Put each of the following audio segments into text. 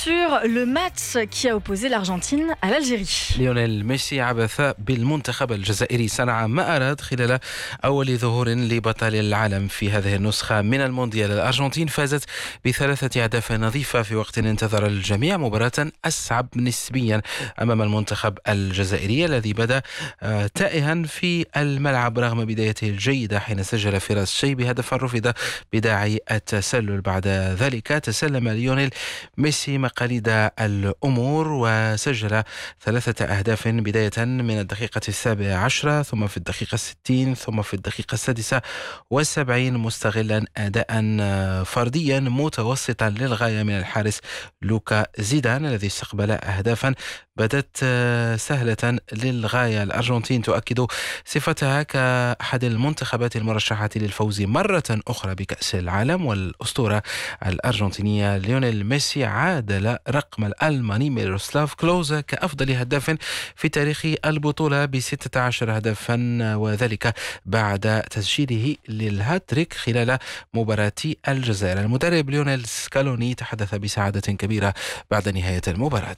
sur le match qui a opposé l'Argentine à l'Algérie. ليونيل ميسي عبث بالمنتخب الجزائري، صنع ما أراد خلال أول ظهور لبطل العالم في هذه النسخة من المونديال. الأرجنتين فازت ب3 أهداف نظيفة في وقت انتظر الجميع مباراة أصعب نسبيا أمام المنتخب الجزائري الذي بدأ تائها في الملعب رغم بدايته الجيدة حين سجل فراس الشي بهدف رفض بداعي التسلل. بعد ذلك تسلم ليونيل ميسي مقاليد الأمور وسجل 3 أهداف بداية من الدقيقة 17 ثم في الدقيقة 60 ثم في الدقيقة 76 مستغلا أداء فرديا متوسطا للغاية من الحارس لوكا زيدان الذي استقبل أهدافا بدت سهلة للغاية. الأرجنتين تؤكد صفتها كأحد المنتخبات المرشحة للفوز مرة أخرى بكأس العالم، والأسطورة الأرجنتينية ليونيل ميسي عادل رقم الألماني ميروسلاف كلوزا كأفضل هداف في تاريخ البطولة ب16 هدفا، وذلك بعد تسجيله للهاتريك خلال مباراة الجزائر. المدرب ليونيل سكالوني تحدث بسعادة كبيرة بعد نهاية المباراة.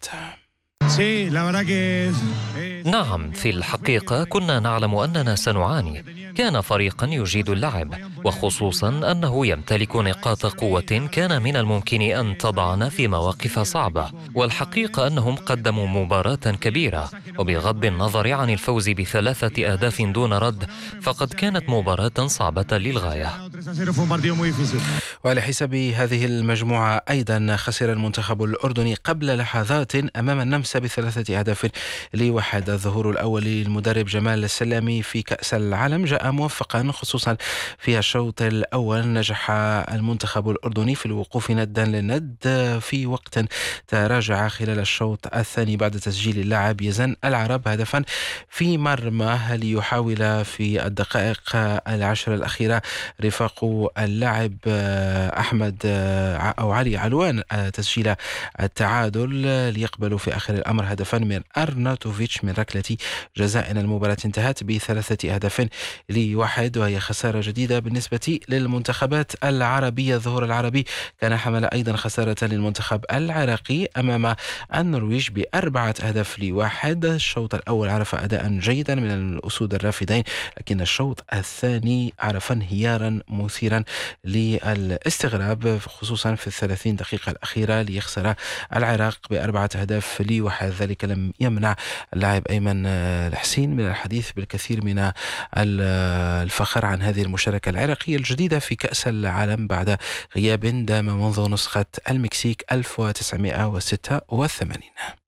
نعم، في الحقيقة كنا نعلم أننا سنعاني. كان فريقا يجيد اللعب، وخصوصا أنه يمتلك نقاط قوة كان من الممكن أن تضعنا في مواقف صعبة، والحقيقة أنهم قدموا مباراة كبيرة، وبغض النظر عن الفوز ب3 أهداف دون رد فقد كانت مباراة صعبة للغاية. وعلى حسب هذه المجموعة أيضا خسر المنتخب الأردني قبل لحظات أمام النمسا ب3 أهداف ل1. الظهور الأول للمدرب جمال السلامي في كأس العالم جاء موفقا، خصوصا في الشوط الأول نجح المنتخب الأردني في الوقوف ندا للند في وقت تراجع خلال الشوط الثاني بعد تسجيل اللاعب يزن العرب هدفا في مرماه ليحاول في الدقائق 10 الأخيرة رفاق اللاعب أحمد أو علي علوان تسجيل التعادل ليقبلوا في آخر الأمر هدفا من أرناتوفيتش من ركلة جزاء. المباراة انتهت ب3 أهداف ل1، وهي خسارة جديدة بالنسبة للمنتخبات العربية. الظهور العربي كان حمل أيضا خسارة للمنتخب العراقي أمام النرويج ب4 أهداف ل1. الشوط الأول عرف أداء جيدا من الأسود الرافدين، لكن الشوط الثاني عرف انهيارا مثيرا للاستغراب خصوصا في 30 دقيقة الأخيرة ليخسر العراق ب4 أهداف ل1. ذلك لم يمنع اللاعب أيمن الحسين من الحديث بالكثير من الفخر عن هذه المشاركة العراقية الجديدة في كأس العالم بعد غياب دام منذ نسخة المكسيك 1986.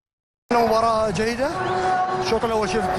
مباراة جيدة. الشوط الأول شفت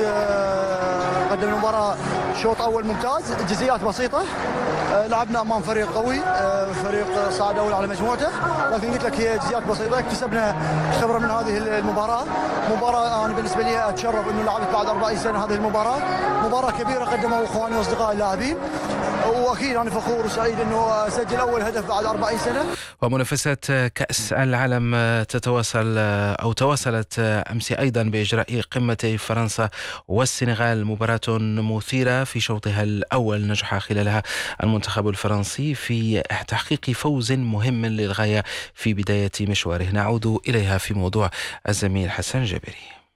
قدم المباراة شوط أول ممتاز، جزئيات بسيطة. لعبنا أمام فريق قوي، فريق صعد أول على مجموعته، لكن قلت لك هي جزئيات بسيطة. اكتسبنا خبرة من هذه المباراة. مباراة أنا بالنسبة لي أتشرف إنه لعبت بعد 40 سنة هذه المباراة. مباراة كبيرة قدمها إخواني وأصدقائي اللاعبين، وأكيد أنا فخور وسعيد إنه أسجل أول هدف بعد 40 سنة. ومنافسات كأس العالم تتواصل أو تواصلت أمس أيضا بإجراء قمة فرنسا والسنغال، مباراة مثيرة في شوطها الأول نجح خلالها المنتخب الفرنسي في تحقيق فوز مهم للغاية في بداية مشواره. نعود إليها في موضوع الزميل حسن جابري.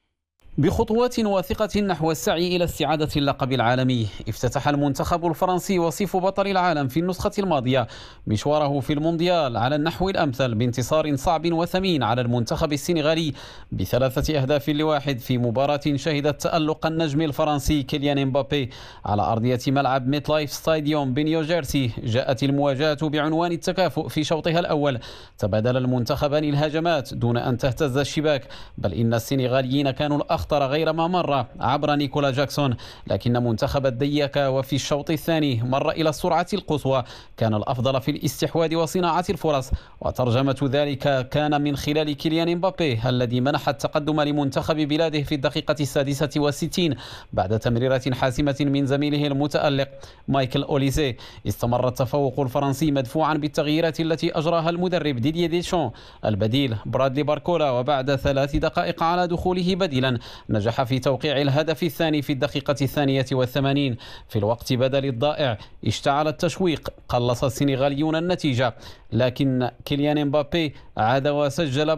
بخطوات واثقة نحو السعي إلى استعادة اللقب العالمي، افتتح المنتخب الفرنسي وصيف بطل العالم في النسخة الماضية مشواره في المونديال على النحو الأمثل بانتصار صعب وثمين على المنتخب السنغالي ب3 أهداف ل1 في مباراة شهدت تألق النجم الفرنسي كيليان امبابي على أرضية ملعب ميت لايف ستاديوم بنيو جيرسي. جاءت المواجهة بعنوان التكافؤ في شوطها الأول، تبادل المنتخبان الهجمات دون أن تهتز الشباك، بل إن السنغاليين كانوا الأخطر غير ما مر عبر نيكولا جاكسون، لكن منتخب الديكا وفي الشوط الثاني مر إلى السرعة القصوى، كان الأفضل في الاستحواذ وصناعة الفرص، وترجمة ذلك كان من خلال كيليان امبابي الذي منح التقدم لمنتخب بلاده في الدقيقة 66 بعد تمريرة حاسمة من زميله المتألق مايكل أوليسي. استمر التفوق الفرنسي مدفوعا بالتغييرات التي أجراها المدرب ديدييه ديشان، البديل برادلي باركولا، وبعد 3 دقائق على دخوله بديلا نجح في توقيع الهدف الثاني في الدقيقة 82. في الوقت بدل الضائع اشتعل التشويق، قلص السنغاليون النتيجة، لكن كيليان امبابي عاد وسجل